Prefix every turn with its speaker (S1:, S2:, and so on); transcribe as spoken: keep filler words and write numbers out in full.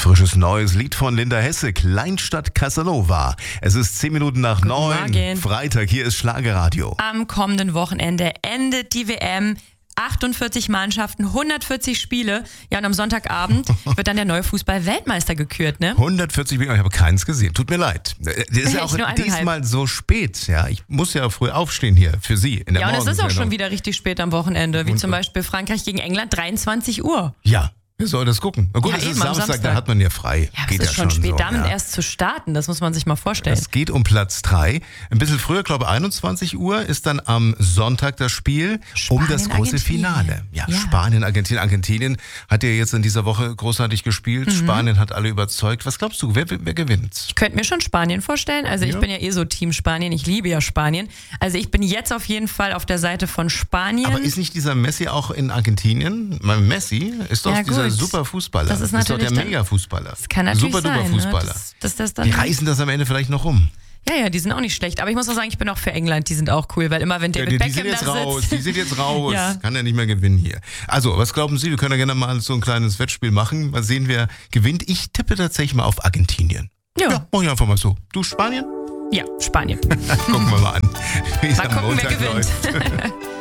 S1: frisches neues Lied von Linda Hesse, Kleinstadt Casanova. Es ist zehn Minuten nach
S2: Guten
S1: neun,
S2: Morgen.
S1: Freitag, hier ist Schlagerradio.
S2: Am kommenden Wochenende endet die W M. achtundvierzig Mannschaften, hundertvierzig Spiele. Ja, und am Sonntagabend wird dann der neue Fußball-Weltmeister gekürt, ne?
S1: hundertvierzig, ich habe keins gesehen, tut mir leid. Das ist ja auch
S2: nur eineinhalb.
S1: diesmal so spät, ja. Ich muss ja früh aufstehen hier für Sie in der
S2: Ja, und es ist auch
S1: Morgensendung.
S2: schon wieder richtig spät am Wochenende, wie
S1: Und-
S2: zum Beispiel Frankreich gegen England, dreiundzwanzig Uhr.
S1: Ja, wer soll das gucken? Na gut,
S2: Ja,
S1: es ist
S2: eben, am
S1: Samstag,
S2: Samstag.
S1: da hat man ja frei.
S2: Ja,
S1: Geht
S2: es ist
S1: ja
S2: schon spät,
S1: so,
S2: damit
S1: ja.
S2: erst zu starten, das muss man sich mal vorstellen.
S1: Es geht um Platz drei. Ein bisschen früher, glaube ich, einundzwanzig Uhr ist dann am Sonntag das Spiel um das
S2: Spanien,
S1: große
S2: Argentinien.
S1: Finale. Ja,
S2: Ja.
S1: Spanien, Argentinien. Argentinien hat ja jetzt in dieser Woche großartig gespielt.
S2: Mhm.
S1: Spanien hat alle überzeugt. Was glaubst du, wer, wer gewinnt?
S2: Ich könnte mir schon Spanien vorstellen. Also ich
S1: Ja.
S2: bin ja eh so Team Spanien. Ich liebe ja Spanien. Also ich bin jetzt auf jeden Fall auf der Seite von Spanien.
S1: Aber ist nicht dieser Messi auch in Argentinien? Mein Messi ist doch
S2: Ja,
S1: dieser
S2: gut.
S1: super Fußballer.
S2: Das ist
S1: doch
S2: natürlich
S1: der
S2: dann-
S1: Mega-Fußballer.
S2: das kann natürlich
S1: super duper
S2: sein,
S1: Fußballer.
S2: ne? dass, dass das dann
S1: Die reißen das am Ende vielleicht noch um.
S2: Ja, ja, die sind auch nicht schlecht. Aber ich muss auch sagen, ich bin auch für England. Die sind auch cool, weil immer wenn
S1: Ja,
S2: David
S1: die, die
S2: Beckham
S1: sind jetzt
S2: da
S1: raus,
S2: sitzt.
S1: die sind jetzt raus.
S2: Ja.
S1: Kann ja nicht mehr gewinnen hier. Also, was glauben Sie? Wir können ja gerne mal so ein kleines Wettspiel machen. Mal sehen, wer gewinnt. Ich tippe tatsächlich mal auf Argentinien.
S2: Ja.
S1: Ja, mach ich einfach mal so. Du Spanien?
S2: Ja, Spanien.
S1: Gucken wir mal an, wie es
S2: Mal
S1: am
S2: gucken, wer
S1: Montag
S2: gewinnt.
S1: läuft.